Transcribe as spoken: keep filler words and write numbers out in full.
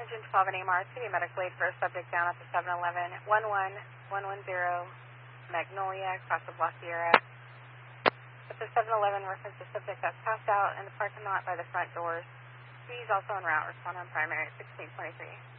Attention twelve and A M R, City Medical Aid for a subject down at the seven eleven, one one one one zero Magnolia, across the La Sierra. At the seven eleven, reference the subject that's passed out in the parking lot by the front doors. He's also en route, respond on primary sixteen twenty-three.